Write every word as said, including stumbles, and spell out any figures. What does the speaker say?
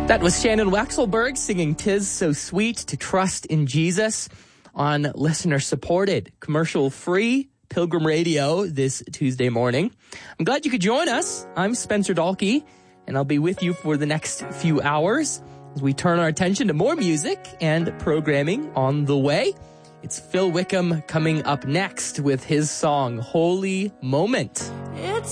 That was Shannon Wexelberg singing "'Tis So Sweet to Trust in Jesus" on listener-supported, commercial-free Pilgrim Radio this Tuesday morning. I'm glad you could join us. I'm Spencer Dahlke, and I'll be with you for the next few hours as we turn our attention to more music and programming on the way. It's Phil Wickham coming up next with his song, Holy Moment. It's